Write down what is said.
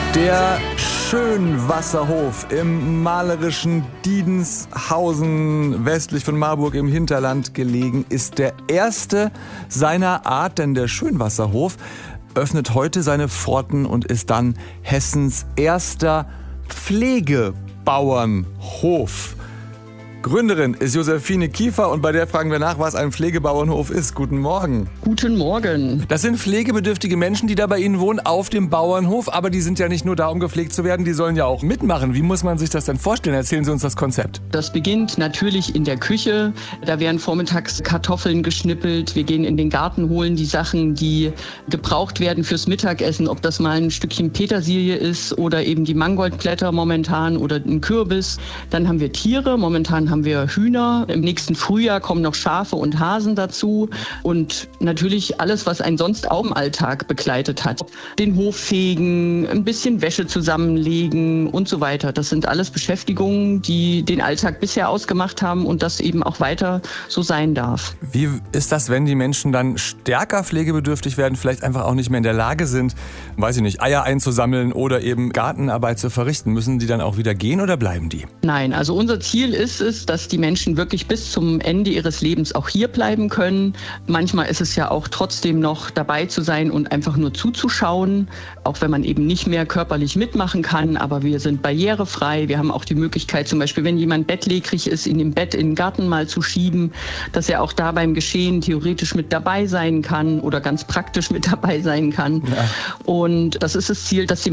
Der Schönwasserhof im malerischen Diedenshausen, westlich von Marburg im Hinterland gelegen, ist der erste seiner Art, denn der Schönwasserhof öffnet heute seine Pforten und ist dann Hessens erster Pflegebauernhof. Gründerin ist Josephine Kiefer und bei der fragen wir nach, was ein Pflegebauernhof ist. Guten Morgen. Guten Morgen. Das sind pflegebedürftige Menschen, die da bei Ihnen wohnen, auf dem Bauernhof. Aber die sind ja nicht nur da, um gepflegt zu werden, die sollen ja auch mitmachen. Wie muss man sich das denn vorstellen? Erzählen Sie uns das Konzept. Das beginnt natürlich in der Küche. Da werden vormittags Kartoffeln geschnippelt. Wir gehen in den Garten, holen die Sachen, die gebraucht werden fürs Mittagessen. Ob das mal ein Stückchen Petersilie ist oder eben die Mangoldblätter momentan oder ein Kürbis. Dann haben wir Tiere. Momentan haben wir Hühner. Im nächsten Frühjahr kommen noch Schafe und Hasen dazu. Und natürlich alles, was einen sonst auch im Alltag begleitet hat. Den Hof fegen, ein bisschen Wäsche zusammenlegen und so weiter. Das sind alles Beschäftigungen, die den Alltag bisher ausgemacht haben und das eben auch weiter so sein darf. Wie ist das, wenn die Menschen dann stärker pflegebedürftig werden, vielleicht einfach auch nicht mehr in der Lage sind, weiß ich nicht, Eier einzusammeln oder eben Gartenarbeit zu verrichten? Müssen die dann auch wieder gehen oder bleiben die? Nein, also unser Ziel ist es, dass die Menschen wirklich bis zum Ende ihres Lebens auch hier bleiben können. Manchmal ist es ja auch trotzdem noch dabei zu sein und einfach nur zuzuschauen, auch wenn man eben nicht mehr körperlich mitmachen kann. Aber wir sind barrierefrei. Wir haben auch die Möglichkeit, zum Beispiel, wenn jemand bettlägerig ist, ihn im Bett in den Garten mal zu schieben, dass er auch da beim Geschehen theoretisch mit dabei sein kann oder ganz praktisch mit dabei sein kann. Ja. Und das ist das Ziel, dass die